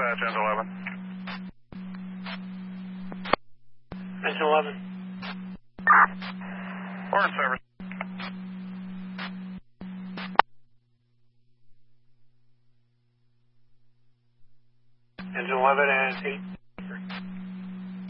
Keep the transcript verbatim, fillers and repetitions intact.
dispatch, engine eleven. Engine eleven. Orange service. Engine eleven and eight.